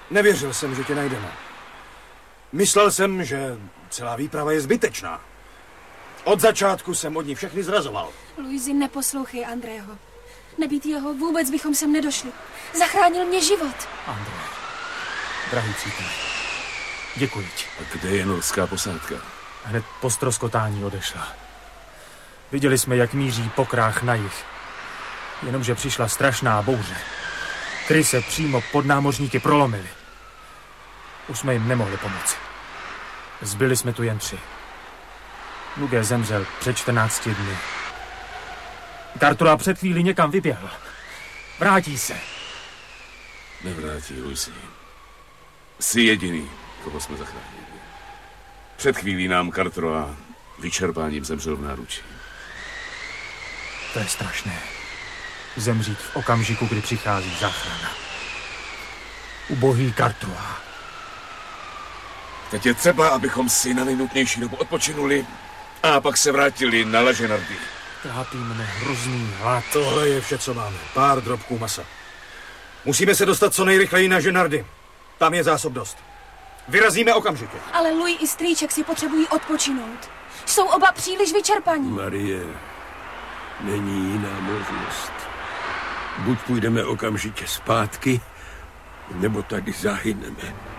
Nevěřil jsem, že tě najdeme. Myslel jsem, že celá výprava je zbytečná. Od začátku jsem od ní všechny zrazoval. Luisi, neposlouchej Andrého. Nebýt jeho, vůbec bychom sem nedošli. Zachránil mě život. André, drahý příteli, děkuji ti. A kde je norská posádka? Hned po ztroskotání odešla. Viděli jsme, jak míří po krách na jih. Jenomže přišla strašná bouře. Kry se přímo pod námořníky prolomily. Už jsme jim nemohli pomoci. Zbyli jsme tu jen 3. Lugé zemřel před 14 dny. Kartura před chvíli někam vyběhl. Vrátí se. Nevrátí, Luisi. Jsi jediný, koho jsme zachránili. Před chvílí nám Kartroa vyčerpáním zemřel v náručí. To je strašné. Zemřít v okamžiku, kdy přichází záchrana. Ubohý Kartroa. Teď je třeba, abychom si na nejnutnější dobu odpočinuli a pak se vrátili na La Genardy. Trápí mne hrozný hlad. Tohle je vše, co máme. Pár drobků masa. Musíme se dostat co nejrychleji na Genardy. Tam je zásob dost. Vyrazíme okamžitě. Ale Louis i strýček si potřebují odpočinout. Jsou oba příliš vyčerpaní. Marie, není jiná možnost. Buď půjdeme okamžitě zpátky, nebo tady zahyneme.